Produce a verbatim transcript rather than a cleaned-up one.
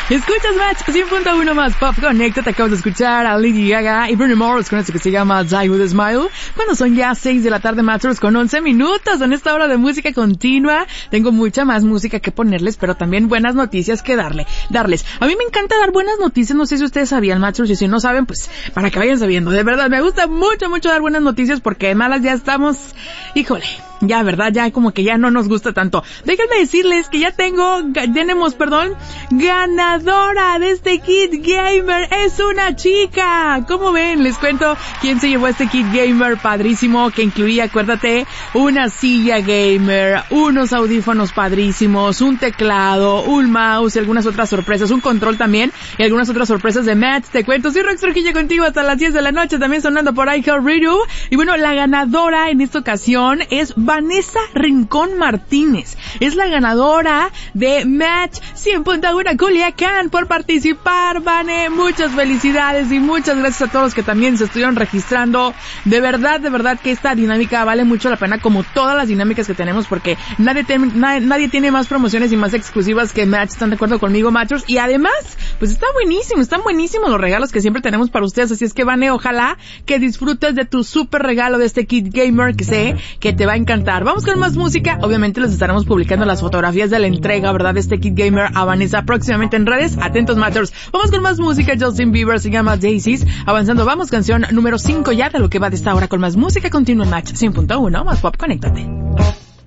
Escuchas Match cien punto uno más Pop Connect. Te acabas de escuchar a Lady Gaga y Bruno Mars con esto que se llama Die With A Smile. Cuando son ya seis de la tarde, Matchers, con once minutos en esta hora de música continua. Tengo mucha más música que ponerles, pero también buenas noticias que darle, darles. A mí me encanta dar buenas noticias. No sé si ustedes sabían, Matchers, y si no saben, pues para que vayan sabiendo. De verdad, me gusta mucho, mucho dar buenas noticias porque de malas ya estamos, híjole, ya, ¿verdad? Ya como que ya no nos gusta tanto. Déjenme decirles que ya tengo, tenemos, perdón, ganadora de este kit gamer. Es una chica. ¿Cómo ven? Les cuento quién se llevó este kit gamer padrísimo que incluía, acuérdate, una silla gamer, unos audífonos padrísimos, un teclado, un mouse y algunas otras sorpresas, un control también y algunas otras sorpresas de Match. Te cuento, soy Rox Trujillo contigo hasta las diez de la noche, también sonando por iHeartRadio. Y bueno, la ganadora en esta ocasión es Vanessa Rincón Martínez. Es la ganadora de Match cien punto uno Culiacán por participar, Vane. Muchas felicidades y muchas gracias a todos los que también se estuvieron registrando. De verdad, de verdad que esta dinámica vale mucho la pena, como todas las dinámicas que tenemos, porque nadie, te, nadie, nadie tiene más promociones y más exclusivas que Match. ¿Están de acuerdo conmigo, Matchers? Y además, pues está buenísimo, están buenísimos los regalos que siempre tenemos para ustedes. Así es que, Vane, ojalá que disfrutes de tu súper regalo de este kit gamer que sé que te va a encantar. Vamos con más música. Obviamente les estaremos publicando las fotografías de la entrega, ¿verdad?, de este kit gamer a Vanessa próximamente en redes. Atentos, Matchers. Vamos con más música. Justin Bieber se llama Daisies. Avanzando, vamos, canción número cinco ya de lo que va de esta hora con más música continua en Match cien punto uno más Pop. Conéctate.